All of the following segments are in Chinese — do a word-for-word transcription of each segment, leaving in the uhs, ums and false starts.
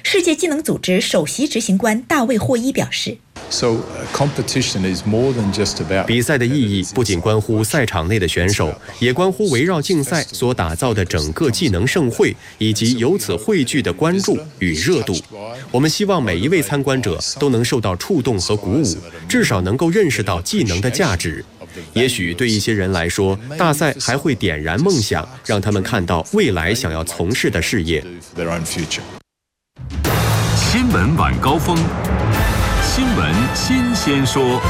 世界技能组织首席执行官大卫·霍伊表示。 比赛的意义不仅关乎赛场内的选手，也关乎围绕竞赛所打造的整个技能盛会以及由此汇聚的关注与热度。我们希望每一位参观者都能受到触动和鼓舞，至少能够认识到技能的价值。也许对一些人来说，大赛还会点燃梦想，让他们看到未来想要从事的事业。 新闻晚高峰，新闻新鲜说。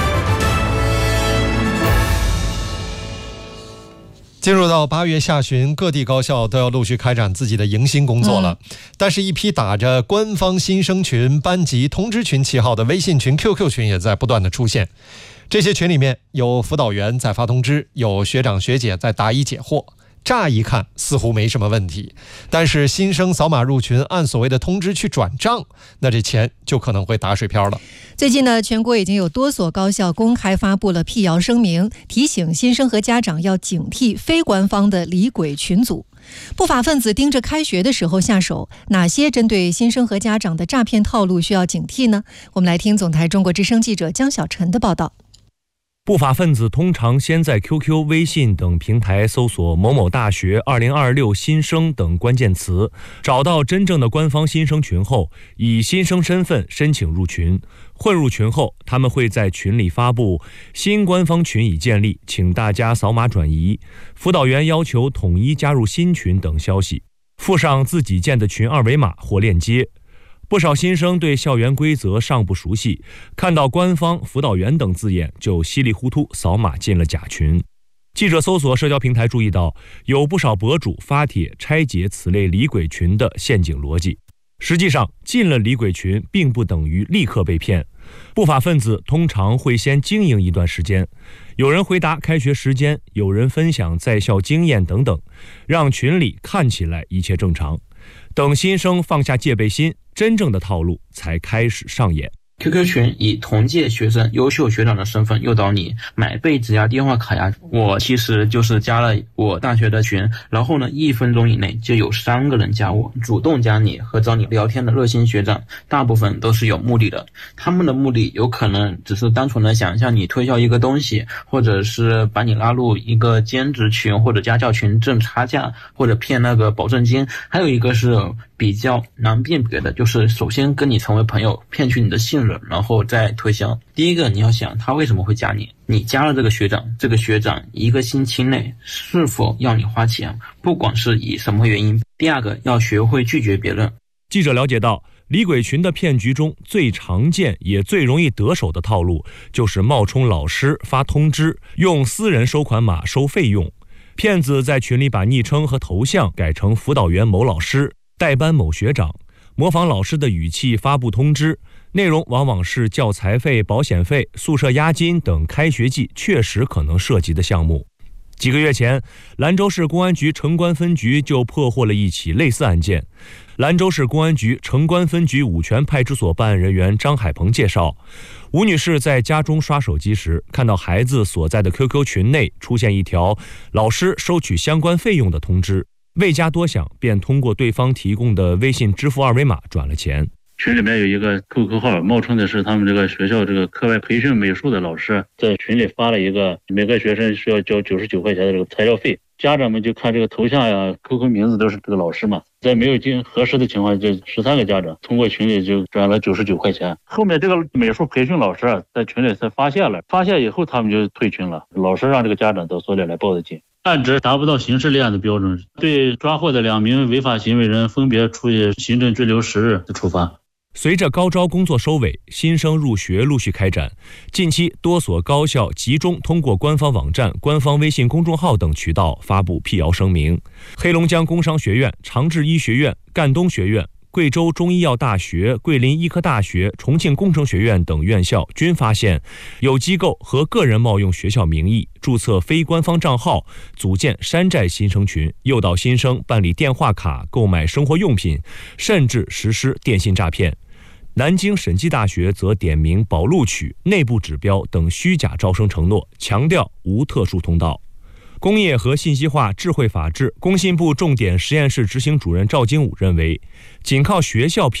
进入到八月下旬，各地高校都要陆续开展自己的迎新工作了。嗯、但是，一批打着官方新生群、班级通知群旗号的微信群、Q Q 群也在不断的出现。这些群里面有辅导员在发通知，有学长学姐在答疑解惑。乍一看似乎没什么问题，但是新生扫码入群，按所谓的通知去转账，那这钱就可能会打水漂了。 最近呢，全国已经有多所高校公开发布了辟谣声明，提醒新生和家长要警惕非官方的李鬼群组。不法分子盯着开学的时候下手，哪些针对新生和家长的诈骗套路需要警惕呢？我们来听总台中国之声记者江小晨的报道。 不法分子通常先在 Q Q、微信等平台搜索某某大学二零二六新生等关键词，找到真正的官方新生群后，以新生身份申请入群。混入群后，他们会在群里发布新官方群已建立，请大家扫码转移，辅导员要求统一加入新群等消息，附上自己建的群二维码或链接。不少新生对校园规则尚不熟悉，看到官方、辅导员等字眼就稀里糊涂扫码进了假群。记者搜索社交平台注意到，有不少博主发帖拆解此类李鬼群的陷阱逻辑。实际上，进了李鬼群并不等于立刻被骗，不法分子通常会先经营一段时间，有人回答开学时间，有人分享在校经验等等，让群里看起来一切正常。等新生放下戒备心，真正的套路才开始上演。 Q Q 群以同届学生、优秀学长的身份诱导你买被子呀、电话卡呀。我其实就是加了我大学的群，然后呢，一分钟以内就有三个人加我，主动加你和找你聊天的热心学长，大部分都是有目的的。他们的目的有可能只是单纯的想向你推销一个东西，或者是把你拉入一个兼职群或者家教群挣差价，或者骗那个保证金。还有一个是比较难辨别的，就是首先跟你成为朋友，骗取你的信任，然后再推销。第一个，你要想他为什么会加你，你加了这个学长，这个学长一个星期内是否要你花钱，不管是以什么原因。第二个，要学会拒绝别人。 记者了解到，李鬼群的骗局中最常见也最容易得手的套路，就是冒充老师发通知，用私人收款码收费用。骗子在群里把昵称和头像改成辅导员某老师、代班某学长，模仿老师的语气发布通知，内容往往是教材费、保险费、宿舍押金等开学季确实可能涉及的项目。几个月前，兰州市公安局城关分局就破获了一起类似案件。兰州市公安局城关分局五泉派出所办案人员张海鹏介绍，吴女士在家中刷手机时，看到孩子所在的 Q Q 群内出现一条老师收取相关费用的通知，未加多想，便通过对方提供的微信支付二维码转了钱。 群里面有一个 Q Q 号，冒称的是他们这个学校这个课外培训美术的老师，在群里发了一个每个学生需要交九十九块钱的这个材料费。家长们就看这个头像呀、Q Q 名字都是这个老师嘛，在没有经核实的情况下，这十三个家长通过群里就转了九十九块钱。后面这个美术培训老师啊，在群里才发现了，发现以后他们就退群了。老师让这个家长到所里来报的警。案值达不到刑事立案的标准，对抓获的两名违法行为人分别处以行政拘留十日的处罚。 随着高招工作收尾，新生入学陆续开展。近期多所高校集中通过官方网站、官方微信公众号等渠道发布辟谣声明。黑龙江工商学院、长治医学院、赣东学院、贵州中医药大学、桂林医科大学、重庆工程学院等院校均发现有机构和个人冒用学校名义注册非官方账号，组建山寨新生群，诱导新生办理电话卡、购买生活用品，甚至实施电信诈骗。南京审计大学则点名保录取、内部指标等虚假招生承诺，强调无特殊通道。工业和信息化智慧法治工信部重点实验室执行主任赵金武认为，仅靠学校批